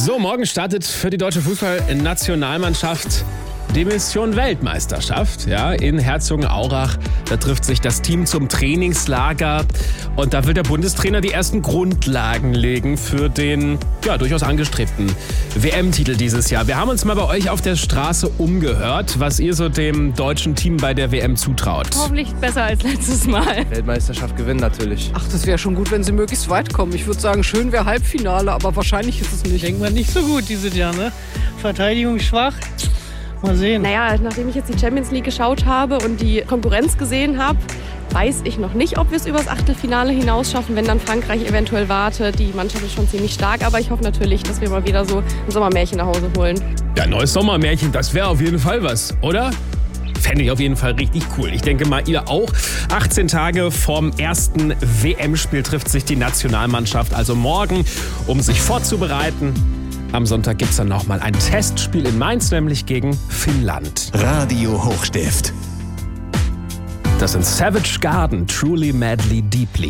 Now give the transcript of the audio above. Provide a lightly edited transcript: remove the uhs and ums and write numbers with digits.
So, morgen startet für die deutsche Fußballnationalmannschaft die Mission Weltmeisterschaft, ja, in Herzogenaurach. Da trifft sich das Team zum Trainingslager und da will der Bundestrainer die ersten Grundlagen legen für den, ja, durchaus angestrebten WM-Titel dieses Jahr. Wir haben uns mal bei euch auf der Straße umgehört, was ihr so dem deutschen Team bei der WM zutraut. Hoffentlich besser als letztes Mal. Weltmeisterschaft gewinnen natürlich. Ach, das wäre schon gut, wenn sie möglichst weit kommen. Ich würde sagen, schön wäre Halbfinale, aber wahrscheinlich ist es nicht. Denkt man nicht so gut dieses Jahr, ne? Verteidigung schwach. Mal sehen. Naja, nachdem ich jetzt die Champions League geschaut habe und die Konkurrenz gesehen habe, weiß ich noch nicht, ob wir es übers Achtelfinale hinaus schaffen, wenn dann Frankreich eventuell wartet. Die Mannschaft ist schon ziemlich stark, aber ich hoffe natürlich, dass wir mal wieder so ein Sommermärchen nach Hause holen. Ja, neues Sommermärchen, das wäre auf jeden Fall was, oder? Fände ich auf jeden Fall richtig cool. Ich denke mal, ihr auch. 18 Tage vorm ersten WM-Spiel trifft sich die Nationalmannschaft, also morgen, um sich vorzubereiten. Am Sonntag gibt es dann nochmal ein Testspiel in Mainz, nämlich gegen Finnland. Radio Hochstift. Das sind Savage Garden, Truly Madly Deeply.